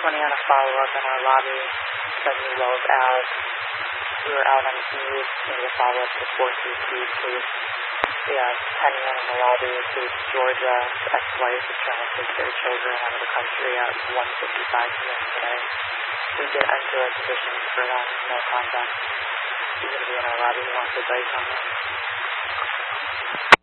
20 on a follow-up in our lobby. 70 Wells Ave. We were out on Eve, maybe a follow-up to 432 case. We have Penny in the lobby, case Georgia. Ex-wife is trying to take their children out of the country at 1:55 p.m. today. We did enter a petition for no contact. He's going to be in our lobby. He wants to break on this.